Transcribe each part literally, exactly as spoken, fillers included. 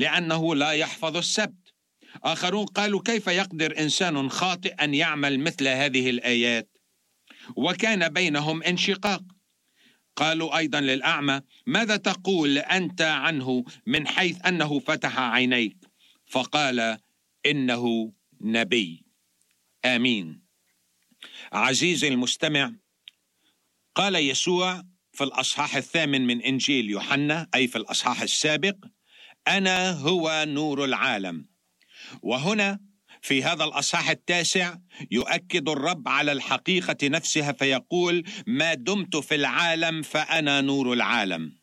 لأنه لا يحفظ السبت. آخرون قالوا: كيف يقدر إنسان خاطئ أن يعمل مثل هذه الآيات؟ وكان بينهم انشقاق. قالوا أيضا للأعمى: ماذا تقول أنت عنه من حيث أنه فتح عينيك؟ فقال: إنه نبي. آمين. عزيزي المستمع، قال يسوع في الأصحاح الثامن من إنجيل يوحنا، أي في الأصحاح السابق: أنا هو نور العالم. وهنا في هذا الأصحاح التاسع يؤكد الرب على الحقيقة نفسها فيقول: ما دمت في العالم فأنا نور العالم.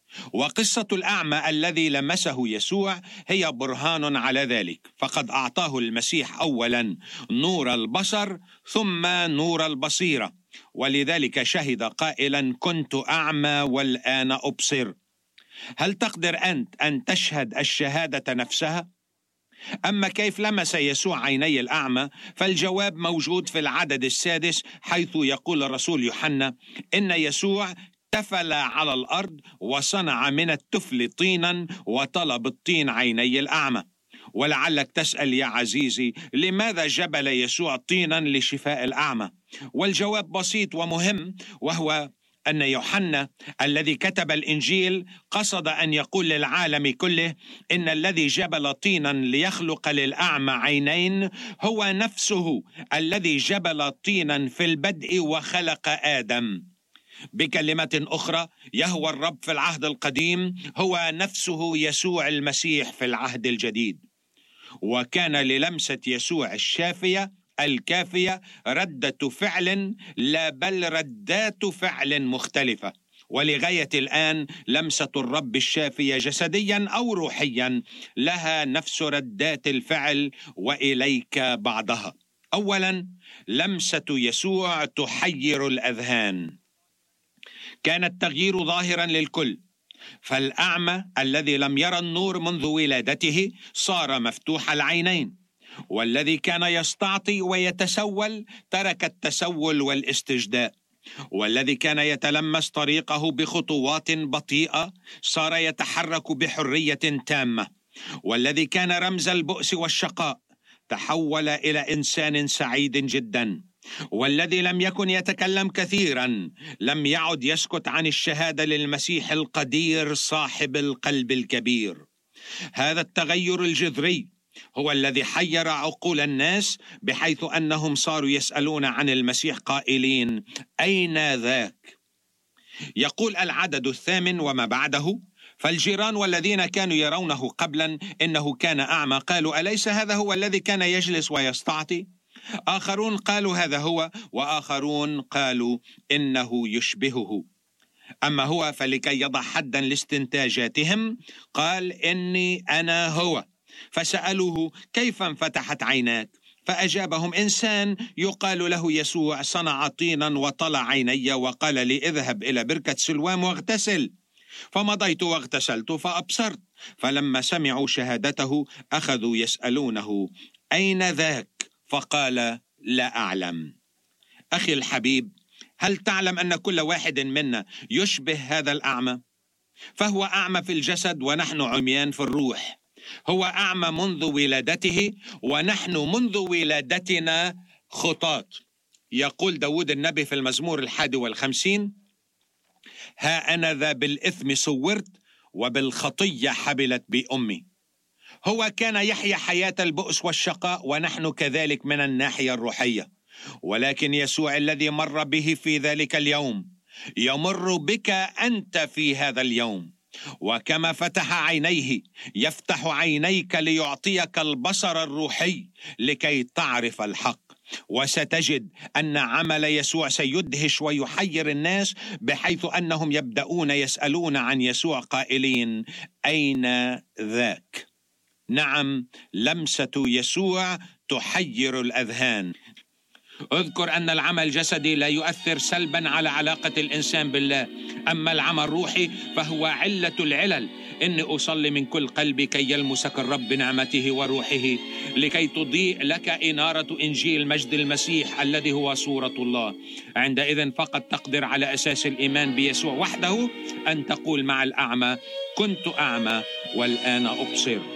وقصة الأعمى الذي لمسه يسوع هي برهان على ذلك، فقد أعطاه المسيح أولا نور البصر ثم نور البصيرة، ولذلك شهد قائلا: كنت أعمى والآن أبصر. هل تقدر أنت أن تشهد الشهادة نفسها؟ أما كيف لمس يسوع عيني الأعمى فالجواب موجود في العدد السادس، حيث يقول الرسول يوحنا: إن يسوع تفل على الأرض وصنع من التفل طينا وطلب الطين عيني الأعمى. ولعلك تسأل يا عزيزي: لماذا جبل يسوع طينا لشفاء الأعمى؟ والجواب بسيط ومهم، وهو أن يوحنا الذي كتب الإنجيل قصد أن يقول للعالم كله إن الذي جبل طينا ليخلق للأعمى عينين هو نفسه الذي جبل طينا في البدء وخلق آدم. بكلمة أخرى، يهوى الرب في العهد القديم هو نفسه يسوع المسيح في العهد الجديد. وكان للمسة يسوع الشافية الكافية ردة فعل، لا بل ردات فعل مختلفة. ولغاية الآن لمسة الرب الشافية جسديا أو روحيا لها نفس ردات الفعل، وإليك بعضها. أولا، لمسة يسوع تحير الأذهان. كان التغيير ظاهرا للكل، فالأعمى الذي لم يرى النور منذ ولادته صار مفتوح العينين، والذي كان يستعطي ويتسول ترك التسول والاستجداء، والذي كان يتلمس طريقه بخطوات بطيئة صار يتحرك بحرية تامة، والذي كان رمز البؤس والشقاء تحول إلى إنسان سعيد جدا، والذي لم يكن يتكلم كثيرا لم يعد يسكت عن الشهادة للمسيح القدير صاحب القلب الكبير. هذا التغير الجذري هو الذي حير عقول الناس، بحيث أنهم صاروا يسألون عن المسيح قائلين: أين ذاك؟ يقول العدد الثامن وما بعده: فالجيران والذين كانوا يرونه قبلا إنه كان أعمى قالوا: أليس هذا هو الذي كان يجلس ويستعطي؟ آخرون قالوا: هذا هو، وآخرون قالوا: إنه يشبهه. أما هو فلكي يضع حدا لاستنتاجاتهم قال: إني أنا هو. فسألوه: كيف انفتحت عيناك؟ فأجابهم: إنسان يقال له يسوع صنع طينا وطلع عيني وقال لي: اذهب إلى بركة سلوام واغتسل. فمضيت واغتسلت فأبصرت. فلما سمعوا شهادته أخذوا يسألونه: أين ذاك؟ فقال: لا أعلم. أخي الحبيب، هل تعلم أن كل واحد منا يشبه هذا الأعمى؟ فهو أعمى في الجسد ونحن عميان في الروح. هو أعمى منذ ولادته ونحن منذ ولادتنا خطاة. يقول داود النبي في المزمور الحادي والخمسين: ها أنا ذا بالإثم صورت وبالخطية حبلت بأمي. هو كان يحيا حياة البؤس والشقاء ونحن كذلك من الناحية الروحية، ولكن يسوع الذي مر به في ذلك اليوم يمر بك أنت في هذا اليوم، وكما فتح عينيه يفتح عينيك ليعطيك البصر الروحي لكي تعرف الحق. وستجد أن عمل يسوع سيدهش ويحير الناس، بحيث أنهم يبدأون يسألون عن يسوع قائلين: أين ذاك؟ نعم، لمسة يسوع تحير الأذهان. اذكر أن العمل الجسدي لا يؤثر سلبا على علاقة الإنسان بالله، أما العمل الروحي فهو علة العلل. إني أصلي من كل قلبي كي يلمسك الرب بنعمته وروحه، لكي تضيء لك إنارة إنجيل مجد المسيح الذي هو صورة الله. عندئذ فقط تقدر على أساس الإيمان بيسوع وحده أن تقول مع الأعمى: كنت أعمى والآن أبصر.